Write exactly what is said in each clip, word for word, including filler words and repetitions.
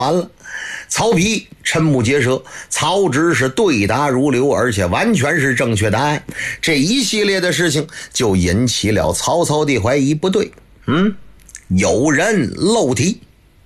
完了，曹丕瞠目结舌，曹植是对答如流，而且完全是正确答案。这一系列的事情就引起了曹操的怀疑，不对，嗯，有人漏题。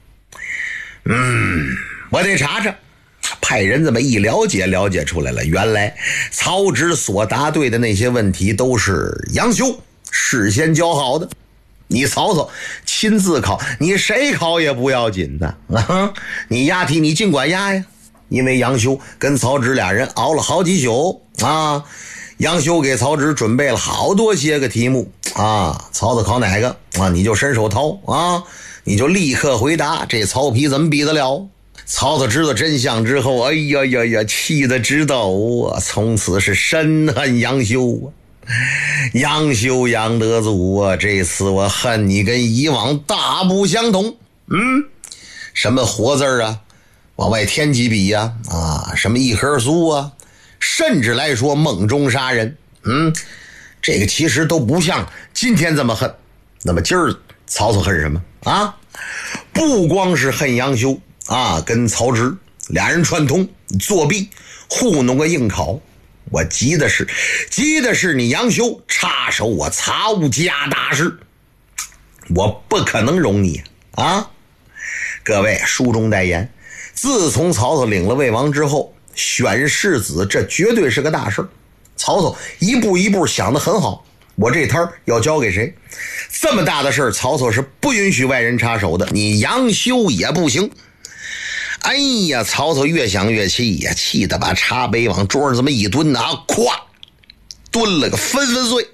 嗯，我得查查。派人这么一了解，了解出来了，原来曹植所答对的那些问题都是杨修事先教好的。你曹操亲自考，你谁考也不要紧的啊！你押题你尽管押呀，因为杨修跟曹植俩人熬了好几宿啊。杨修给曹植准备了好多些个题目啊，曹操考哪个啊，你就伸手掏啊，你就立刻回答，这曹丕怎么比得了？曹操知道真相之后，哎呀呀呀，气得直抖啊！从此是深恨杨修啊。杨修杨德祖啊，这次我恨你跟以往大不相同。嗯，什么活字啊，往外添几笔呀、啊？啊，什么一盒酥啊，甚至来说梦中杀人。嗯，这个其实都不像今天这么恨。那么今儿曹操恨什么啊？不光是恨杨修啊，跟曹植俩人串通作弊糊弄个应考。我急的是急的是你杨修插手我曹家大事，我不可能容你啊！各位书中代言，自从曹操领了魏王之后，选世子这绝对是个大事。曹操一步一步想得很好，我这摊要交给谁？这么大的事曹操是不允许外人插手的，你杨修也不行。哎呀，曹操越想越气呀，气得把茶杯往桌上这么一蹲啊，咵蹲了个分分碎。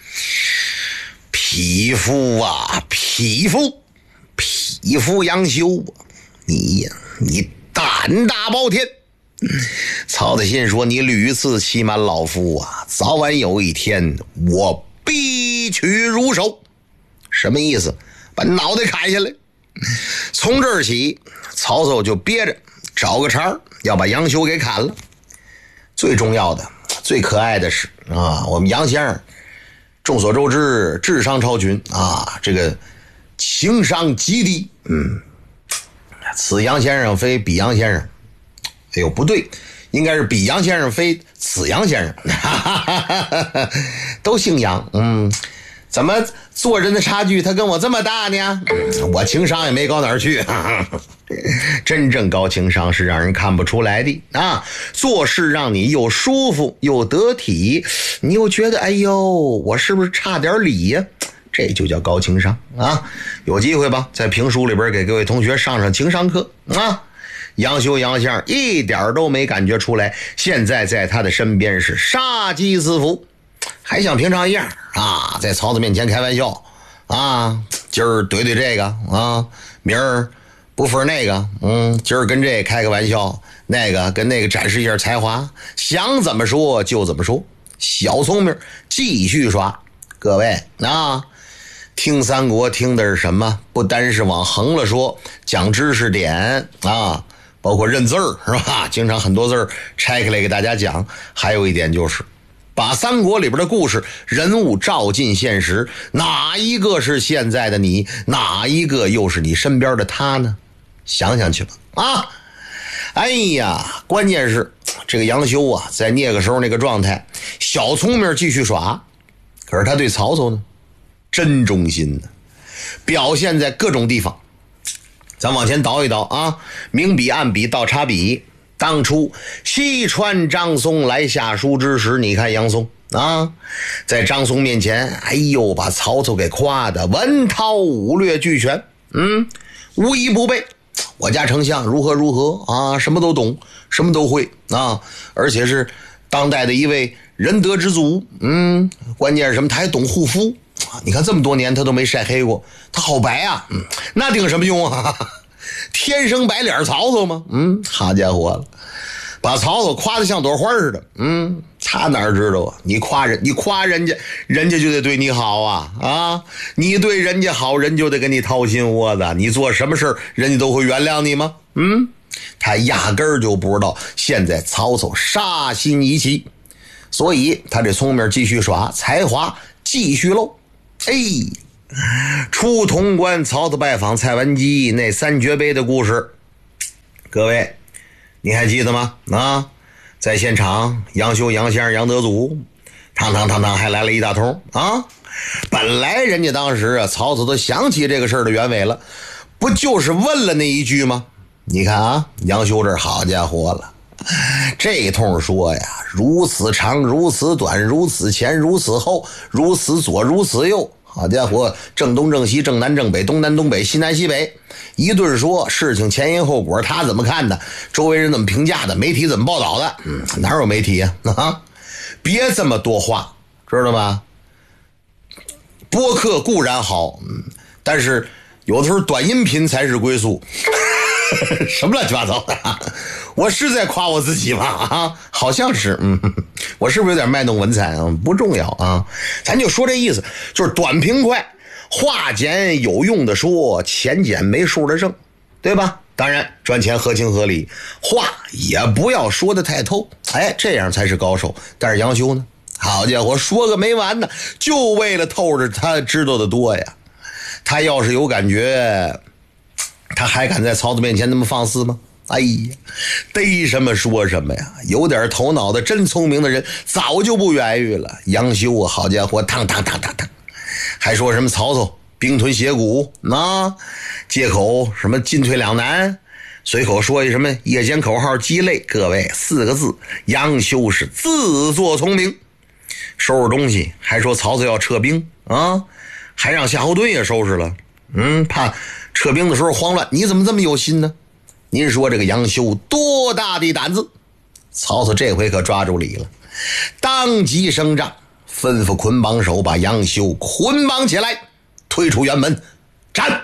匹夫啊，匹夫，匹夫杨修，你呀，你胆大包天。曹操心说，你屡次欺瞒老夫啊，早晚有一天我必取如手。什么意思？把脑袋砍下来。从这儿起，曹操就憋着找个茬要把杨修给砍了。最重要的最可爱的是啊，我们杨先生众所周知智商超群啊，这个情商极低。嗯，此杨先生非彼杨先生，哎呦不对，应该是彼杨先生非此杨先生，哈哈哈哈，都姓杨。嗯，怎么做人的差距他跟我这么大呢？我情商也没高哪儿去。真正高情商是让人看不出来的啊！做事让你又舒服又得体，你又觉得哎呦我是不是差点理呀？这就叫高情商啊！有机会吧，在评书里边给各位同学上上情商课啊！杨修杨先生一点都没感觉出来，现在在他的身边是杀机四伏，还像平常一样啊，在曹操面前开玩笑啊，今儿怼怼这个啊，明儿不分那个，嗯，今儿跟这开个玩笑，那个跟那个展示一下才华，想怎么说就怎么说，小聪明继续耍。各位啊，听三国听的是什么？不单是往横了说，讲知识点啊，包括认字儿是吧？经常很多字儿拆开来给大家讲。还有一点就是把三国里边的故事人物照进现实，哪一个是现在的你，哪一个又是你身边的他呢？想想去吧啊！哎呀，关键是这个杨修啊，在那个时候那个状态，小聪明继续耍，可是他对曹操呢真忠心呢，表现在各种地方。咱往前倒一倒啊，明笔暗笔倒插笔。当初西川张松来下书之时，你看杨松啊，在张松面前，哎呦，把曹操给夸的文韬武略俱全，嗯，无一不备。我家丞相如何如何啊，什么都懂，什么都会啊，而且是当代的一位仁德之祖。嗯，关键是什么？他还懂护肤。你看这么多年他都没晒黑过，他好白啊。嗯，那顶什么用啊？天生白脸曹操吗？嗯，好家伙了，把曹操夸得像朵花似的。嗯，他哪知道啊？你夸人，你夸人家，人家就得对你好啊啊！你对人家好，人就得跟你掏心窝子。你做什么事人家都会原谅你吗？嗯，他压根儿就不知道现在曹操杀心已起，所以他这聪明继续耍，才华继续露。哎，出潼关曹操拜访蔡文姬那三绝碑的故事， 各位，你还记得吗？啊，在现场，杨修、杨先生、杨德祖，堂堂堂堂还来了一大通啊！本来人家当时啊，曹操都想起这个事儿的原委了，不就是问了那一句吗？你看啊，杨修这好家伙了，这一通说呀，如此长，如此短，如此前，如此后，如此左，如此右。好家伙，正东正西，正南正北，东南东北，西南西北，一顿说事情前因后果，他怎么看的，周围人怎么评价的，媒体怎么报道的，嗯，哪有媒体呀？啊，别这么多话，知道吗？播客固然好，嗯，但是有的时候短音频才是归宿。什么乱七八糟的、啊？我是在夸我自己吗？啊，好像是，嗯，我是不是有点卖弄文采啊？不重要啊，咱就说这意思，就是短平快，话简有用的说，钱简没数的挣，对吧？当然赚钱合情合理，话也不要说的太透，哎，这样才是高手。但是杨修呢，好家伙，说个没完呢，就为了透着他知道的多呀。他要是有感觉，他还敢在曹操面前那么放肆吗？哎呀，逮什么说什么呀！有点头脑的真聪明的人早就不言语了。杨修啊，好家伙，嘡嘡嘡嘡嘡，还说什么曹操兵吞斜谷啊，借口什么进退两难，随口说一什么夜间口号鸡肋。各位，四个字，杨修是自作聪明。收拾东西还说曹操要撤兵啊，还让夏侯惇也收拾了，嗯，怕撤兵的时候慌乱。你怎么这么有心呢？您说这个杨修多大的胆子？曹操这回可抓住理了，当即升帐，吩咐捆绑手把杨修捆绑起来，推出辕门，斩。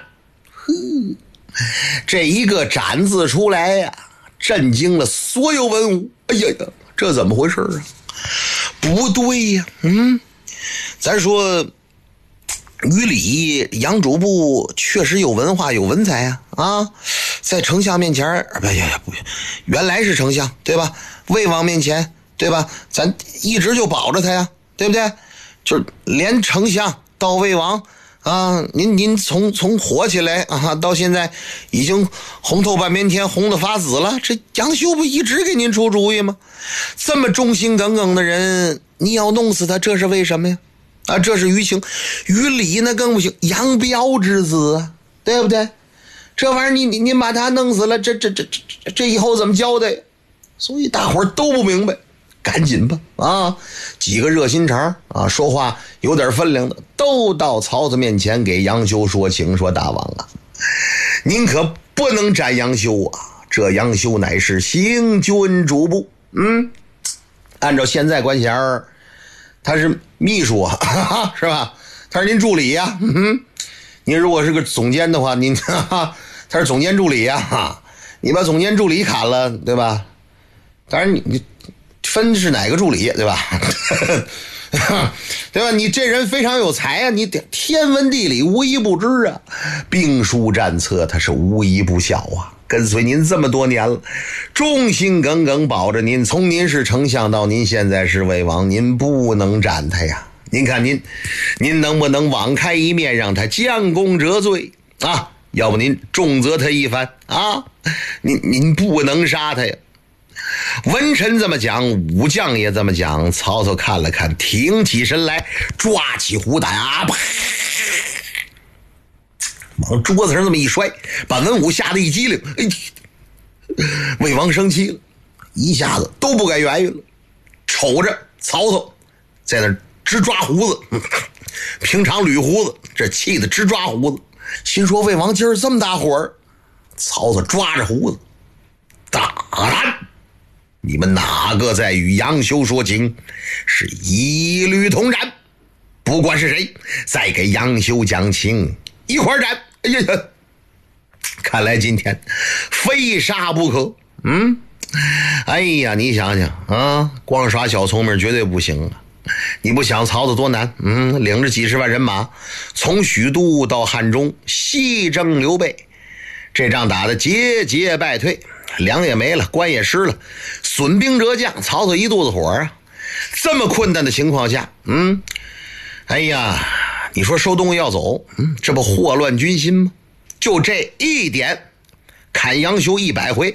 这一个斩字出来呀、啊，震惊了所有文武。哎呀呀，这怎么回事啊？不对呀，嗯，咱说于理杨主簿确实有文化有文采呀、啊，啊，在丞相面前，不呀不，原来是丞相对吧？魏王面前对吧？咱一直就保着他呀，对不对？就连丞相到魏王啊，您您从从火起来啊，到现在已经红透半边天，红的发紫了。这杨修不一直给您出主意吗？这么忠心耿耿的人，你要弄死他，这是为什么呀？啊，这是于情。于理那更不行，杨彪之子啊，对不对？这玩意儿你你你把他弄死了，这这这这这以后怎么交代？所以大伙儿都不明白，赶紧吧啊！几个热心肠啊，说话有点分量的，都到曹操面前给杨修说情，说大王啊，您可不能斩杨修啊！这杨修乃是行军主簿，嗯，按照现在官衔他是秘书啊，是吧？他是您助理呀、啊，嗯，您如果是个总监的话，您哈哈他是总监助理呀、啊，你把总监助理砍了，对吧？当然你你分是哪个助理，对吧？对吧？你这人非常有才啊，你天文地理无一不知啊，兵书战策他是无一不晓啊。跟随您这么多年了，忠心耿耿保着您，从您是丞相到您现在是魏王，您不能斩他呀。您看您您能不能网开一面，让他将功折罪啊？要不您重责他一番啊？您您不能杀他呀。文臣这么讲，武将也这么讲。曹操看了看，挺起身来，抓起虎胆啊，啪，往桌子上这么一摔，把文武吓得一激灵。哎，魏王生气了，一下子都不敢言语了，瞅着曹操在那直抓胡子，平常捋胡子，这气得直抓胡子，心说魏王今儿这么大火。曹操抓着胡子，大胆！你们哪个在与杨修说情，是一律同斩，不管是谁再给杨修讲情，一块斩。哎呀呀，看来今天非杀不可。嗯，哎呀，你想想啊，光耍小聪明绝对不行啊！你不想曹操多难？嗯，领着几十万人马，从许都到汉中，西征刘备，这仗打得节节败退，粮也没了，官也失了，损兵折将，曹操一肚子火啊！这么困难的情况下，嗯，哎呀，你说收东西要走，嗯，这不祸乱军心吗？就这一点，砍杨修一百回，